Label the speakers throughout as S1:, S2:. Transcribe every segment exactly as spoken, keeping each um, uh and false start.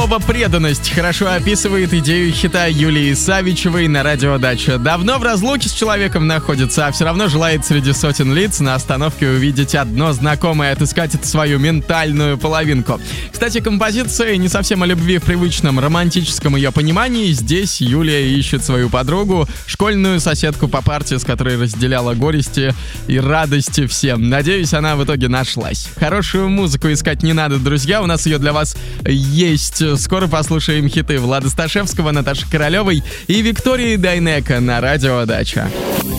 S1: Слово «преданность» хорошо описывает идею хита Юлии Савичевой на радио «Дача». Давно в разлуке с человеком находится, а все равно желает среди сотен лиц на остановке увидеть одно знакомое, отыскать свою ментальную половинку. Кстати, композиция не совсем о любви в привычном романтическом ее понимании. Здесь Юлия ищет свою подругу, школьную соседку по парте, с которой разделяла горести и радости всем. Надеюсь, она в итоге нашлась. Хорошую музыку искать не надо, друзья, у нас ее для вас есть. Скоро послушаем хиты Влада Сташевского, Наташи Королевой и Виктории Дайнеко на радио «Дача».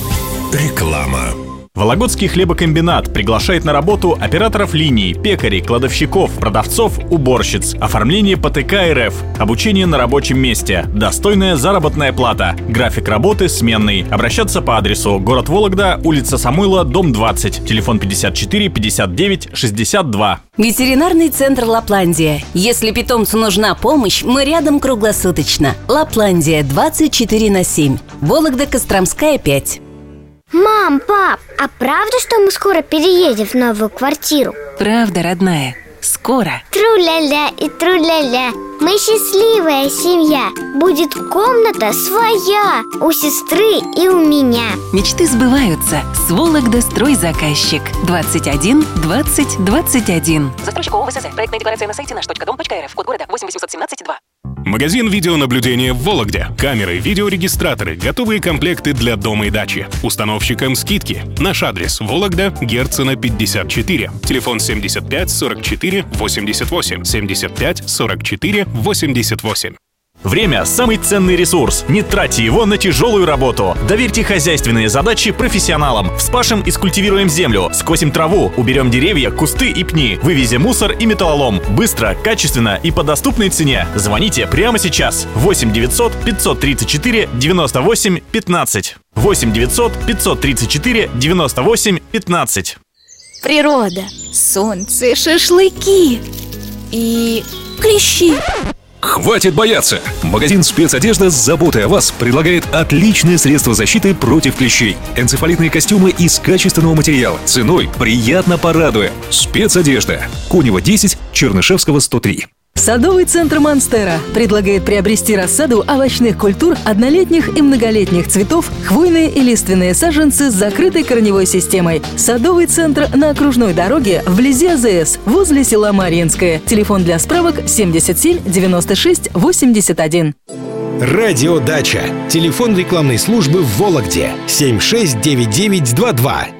S2: Реклама.
S3: Вологодский хлебокомбинат приглашает на работу операторов линий, пекарей, кладовщиков, продавцов, уборщиц, оформление ПТК РФ, обучение на рабочем месте, достойная заработная плата, график работы сменный. Обращаться по адресу: город Вологда, улица Самуила, дом двадцать, телефон пятьдесят четыре пятьдесят девять шестьдесят два.
S4: Ветеринарный центр «Лапландия». Если питомцу нужна помощь, мы рядом круглосуточно. «Лапландия» двадцать четыре на семь. Вологда, Костромская, пять.
S5: Мам, пап, а правда, что мы скоро переедем в новую квартиру?
S4: Правда, родная, скоро.
S5: Тру-ля-ля и тру-ля-ля. Мы счастливая семья. Будет комната своя у сестры и у меня.
S4: Мечты сбываются. С Вологда стройзаказчик. двадцать один двадцать двадцать один.
S6: Застройщик ООО ВСЗ. Проектная декларация на сайте наш точка дом точка рф. Код города восемь восемьсот семнадцать два.
S2: Магазин видеонаблюдения в Вологде. Камеры, видеорегистраторы, готовые комплекты для дома и дачи. Установщикам скидки. Наш адрес: Вологда, Герцена, пятьдесят четыре. Телефон семьдесят пять сорок четыре восемьдесят восемь. семьдесят пять сорок четыре восемьдесят восемь.
S3: Время – самый ценный ресурс. Не тратьте его на тяжелую работу. Доверьте хозяйственные задачи профессионалам. Вспашем и скультивируем землю, скосим траву, уберем деревья, кусты и пни, вывезем мусор и металлолом. Быстро, качественно и по доступной цене. Звоните прямо сейчас. восемь девятьсот пятьсот тридцать четыре девяносто восемь пятнадцать. восемь девятьсот пятьсот тридцать четыре девяносто восемь пятнадцать.
S7: Природа, солнце, шашлыки и клещи.
S2: Хватит бояться! Магазин «Спецодежда» с заботой о вас предлагает отличные средства защиты против клещей. Энцефалитные костюмы из качественного материала. Ценой приятно порадуем. «Спецодежда». Конева, десять, Чернышевского, сто три.
S8: Садовый центр «Монстера» предлагает приобрести рассаду овощных культур однолетних и многолетних цветов, хвойные и лиственные саженцы с закрытой корневой системой. Садовый центр на окружной дороге вблизи АЗС, возле села Марьинское. Телефон для справок семьдесят семь девяносто шесть восемьдесят один.
S9: Радио «Дача». Телефон рекламной службы в Вологде семь шесть девять девять два два.